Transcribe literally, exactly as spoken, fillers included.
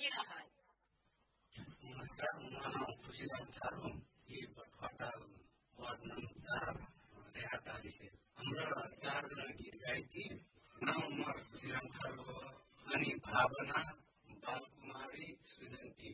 नमस्कार, म खुसीराम थारू यी भटफटा वार्ड नम्बर चार देहाटारी से हाम्रो चारजना गीत गायकी नाम म खुसीराम थारू हो अनि भावना बालकुमारी सुजन्ती